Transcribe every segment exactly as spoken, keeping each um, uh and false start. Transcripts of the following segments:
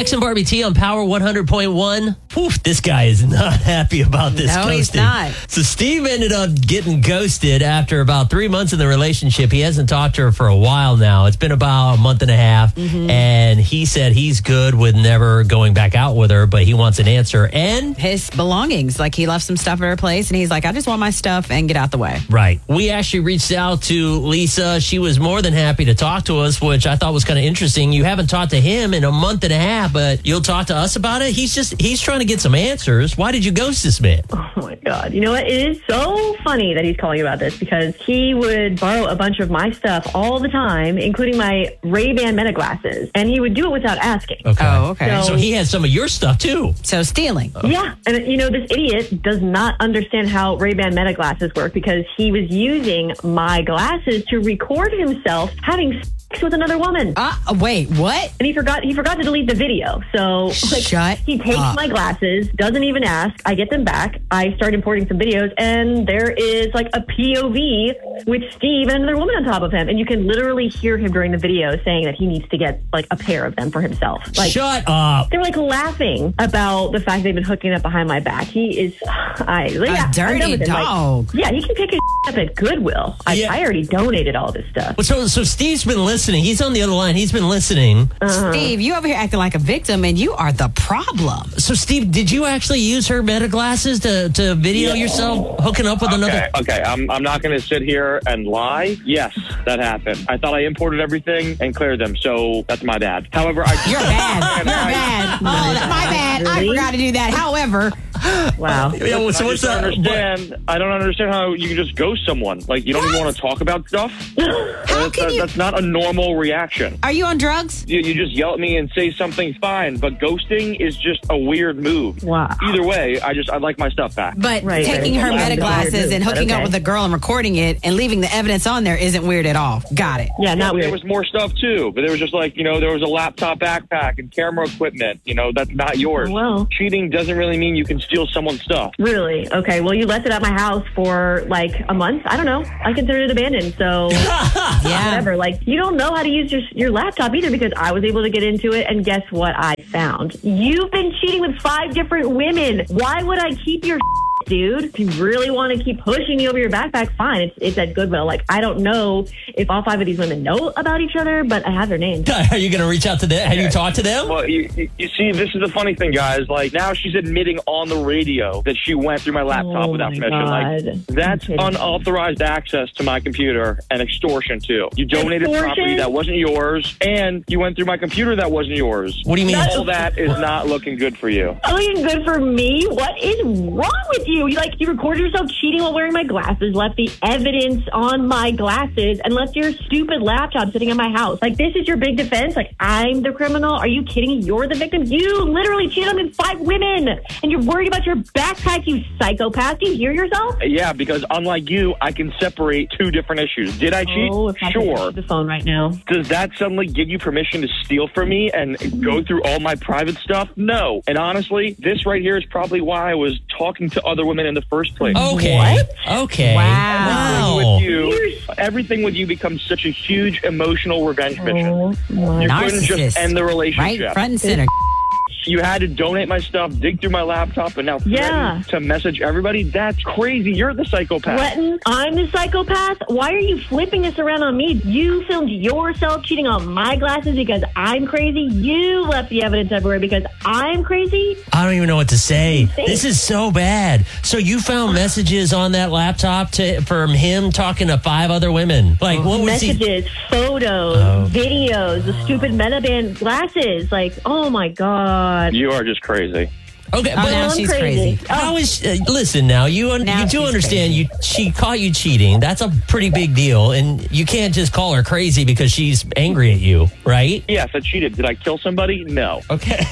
X and Barbie T on Power one hundred point one. Oof, this guy is not happy about this No, ghosting. he's not. So Steve ended up getting ghosted after about three months in the relationship. He hasn't talked to her for a while now. It's been about a month and a half. Mm-hmm. And he said he's good with never going back out with her, but he wants an answer. And His belongings, like he left some stuff at her place, and he's like, I just want my stuff and get out the way. right. We actually reached out to Lisa. She was more than happy to talk to us, which I thought was kind of interesting. You haven't talked to him in a month and a half, but you'll talk to us about it? He's just, he's trying to get some answers. Why did you ghost this man? Oh my God. You know what? It is so funny that he's calling about this because he would borrow a bunch of my stuff all the time, including my Ray-Ban Meta glasses. And he would do it without asking. Okay. Oh, okay. So- So he had some of your stuff too. So stealing. Yeah. And, you know, this idiot does not understand how Ray-Ban Meta glasses work because he was using my glasses to record himself having sex with another woman. Uh, wait, what? And he forgot he forgot to delete the video. So like, Shut he takes up. my glasses, doesn't even ask. I get them back. I start importing some videos, and there is like a P O V with Steve and another woman on top of him. And you can literally hear him during the video saying that he needs to get like a pair of them for himself. Like Shut up. they're like laughing about the fact they've been hooking up behind my back. He is I like, A yeah, I'm done dirty with him. Like, dog. yeah, he can pick his up at Goodwill. I, Yeah. I already donated all this stuff. So, so Steve's been listening. He's on the other line. He's been listening. Steve, you over here acting like a victim, and you are the problem. So, Steve, did you actually use her Meta glasses to, to video yourself hooking up with Okay, another? okay. I'm, I'm not going to sit here and lie. Yes, that happened. I thought I imported everything and cleared them, so that's my bad. However, I You're bad. You're bad. Oh, that's my bad. I Really? forgot to do that. However, Wow. Yeah, well, so I what's just don't that? understand. I don't understand how you can just ghost someone. Like, you don't even want to talk about stuff. how That's, can you? that's not a normal reaction. Are you on drugs? You, you just yell at me and say something's fine, but ghosting is just a weird move. Wow. Either way, I just I'd like my stuff back. But Right, taking right. her Wow. meta glasses and hooking Okay. up with a girl and recording it and leaving the evidence on there isn't weird at all. Got it. Yeah, not There weird. was more stuff too, but there was just like, you know, there was a laptop backpack and camera equipment. You know, that's not yours. Well. Cheating doesn't really mean you can steal someone's stuff. Really? Okay. Well, you left it at my house for like a month. I don't know. I considered it abandoned. So Yeah. whatever. Like you don't know how to use your your laptop either because I was able to get into it. And guess what? I found you've been cheating with five different women. Why would I keep your? Dude, if you really want to keep pushing me over your backpack, fine. It's it's at Goodwill. Like I don't know if all five of these women know about each other, but I have their names. Are you going to reach out to them? Have you talked to them? Well, you, you you see, this is the funny thing, guys. Like, now she's admitting on the radio that she went through my laptop Oh, without my permission. Like, God. that's You're kidding. unauthorized access to my computer and extortion, too. You donated Extortion? property that wasn't yours, and you went through my computer that wasn't yours. What do you mean? All that is not looking good for you. Looking good for me? What is wrong with you? You like you recorded yourself cheating while wearing my glasses, left the evidence on my glasses, and left your stupid laptop sitting in my house. Like this is your big defense? Like I'm the criminal? Are you kidding me? You're the victim? You literally cheated on me with five women, and you're worried about your backpack, you psychopath. Do you hear yourself? Yeah, because unlike you, I can separate two different issues. Did I cheat? Oh, if I could Sure. answer the phone right now. Does that suddenly give you permission to steal from me and go through all my private stuff? No. And honestly, this right here is probably why I was talking to other women in the first place. Okay. What? Okay. Wow. With you, Years. everything with you becomes such a huge emotional revenge mission. Oh my You God. couldn't just Narcissist. end the Right relationship. front and center. You had to donate my stuff, dig through my laptop, and now threaten Yeah. to message everybody. That's crazy. You're the psychopath. Threaten? I'm the psychopath? Why are you flipping this around on me? You filmed yourself cheating on my glasses because I'm crazy. You left the evidence everywhere because I'm crazy. I don't even know what to say. Insane. This is so bad. So you found messages on that laptop to, from him talking to five other women. Like, what was he? Messages, photos, Oh. videos, the stupid Metaband glasses. Like, oh my God. You are just crazy. Okay, Oh, but now I'm she's crazy. crazy. how is? Uh, listen, now you un- Now you do she's understand. crazy. You she caught you cheating. That's a pretty big deal, and you can't just call her crazy because she's angry at you, right? Yes, I cheated. Did I kill somebody? No. Okay.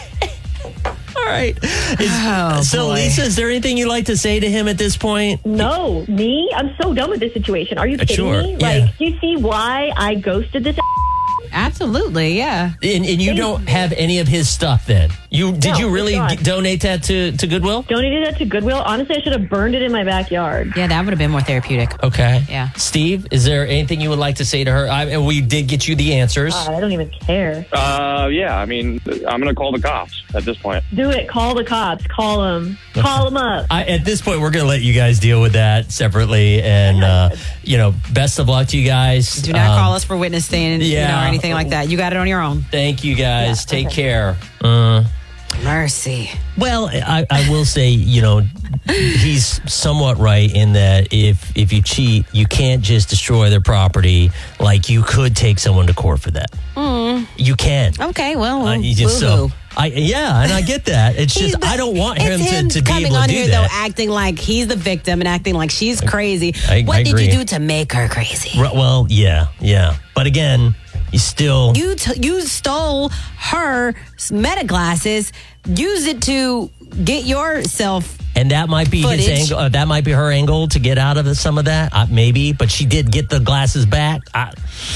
All right. Is- Oh, so, boy. Lisa, is there anything you'd like to say to him at this point? No, me? I'm so done with this situation. Are you Uh, kidding sure, me? yeah. Like, do you see why I ghosted this? Absolutely, yeah. And, and you don't have any of his stuff then? You Did No, you really it's g- gone. donate that to, to Goodwill? Donated that to Goodwill. Honestly, I should have burned it in my backyard. Yeah, that would have been more therapeutic. Okay. Yeah. Steve, is there anything you would like to say to her? I, we did get you the answers. God, I don't even care. Uh, yeah, I mean, I'm going to call the cops at this point. Do it. Call the cops. Call them. Call them up. I, at this point, we're going to let you guys deal with that separately. And, uh, you know, best of luck to you guys. Do not Um, call us for witness stand, you know, yeah. or anything like that. You got it on your own. Thank you guys. Yeah, Take okay. care. Uh, Mercy. well, I, I will say, you know, he's somewhat right in that if if you cheat, you can't just destroy their property. Like, you could take someone to court for that. Mm. You can. Okay, well, Uh, you just, woo-hoo. so, I, yeah, and I get that. It's He's just, the- I don't want him, it's him to, to be coming able to on do here, that. though, acting like he's the victim and acting like she's crazy. I- what I did agree. you do to make her crazy? Right, well, yeah, yeah. But again, you still... You t- you stole her meta glasses, used it to get yourself. And that might be his Footage. angle. Uh, that might be her angle to get out of some of that, uh, maybe. But she did get the glasses back. I,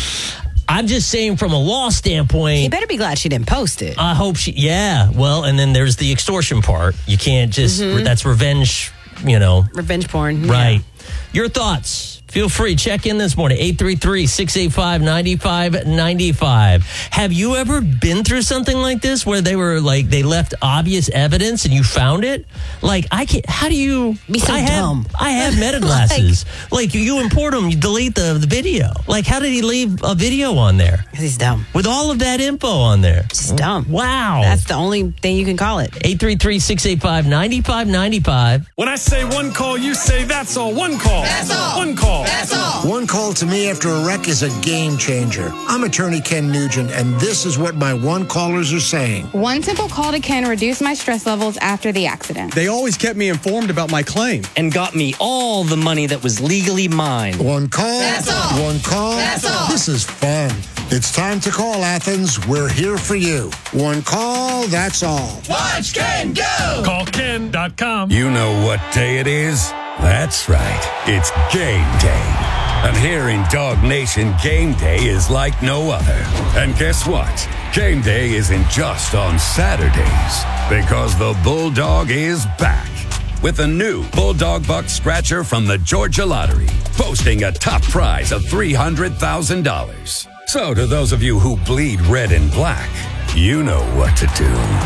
I'm just saying, from a law You standpoint, better be glad she didn't post it. I hope she. Yeah. Well, and then there's the extortion part. You can't just. Mm-hmm. That's revenge. You know. Revenge porn. Yeah. Right. Your thoughts. Feel free. Check in this morning. eight three three, six eight five, nine five nine five. Have you ever been through something like this where they were like, they left obvious evidence and you found it? Like, I can't, how do you Be so I have, dumb. I have meta glasses. like, you import them, you delete the, the video. Like, how did he leave a video on there 'Cause he's dumb. with all of that info on there? He's dumb. Wow. That's the only thing you can call it. eight three three, six eight five, nine five nine five. When I say one call, you say that's all. One call. That's all. One call. That's all. One call to me after a wreck is a game changer. I'm attorney Ken Nugent, and this is what my one callers are saying. One simple call to Ken reduced my stress levels after the accident. They always kept me informed about my claim. And got me all the money that was legally mine. One call. That's all. One call. That's all. This is fun. It's time to call, Athens. We're here for you. One call, that's all. Watch Ken go. Call Ken dot com. You know what day it is? That's right. It's game day. And here in Dog Nation, game day is like no other. And guess what? Game day isn't just on Saturdays, because the Bulldog is back with a new Bulldog Buck Scratcher from the Georgia Lottery, boasting a top prize of three hundred thousand dollars. So to those of you who bleed red and black, you know what to do.